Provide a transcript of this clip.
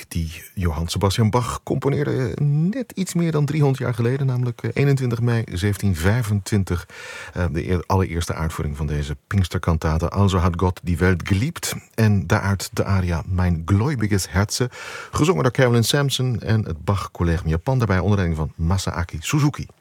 die Johann Sebastian Bach componeerde net iets meer dan 300 jaar geleden, namelijk 21 mei 1725. De allereerste uitvoering van deze Pinksterkantate Also hat Gott die Welt geliebt. En daaruit de aria Mein gläubiges Herze, gezongen door Carolyn Sampson en het Bach Collegium Japan, daarbij onder leiding van Masaaki Suzuki.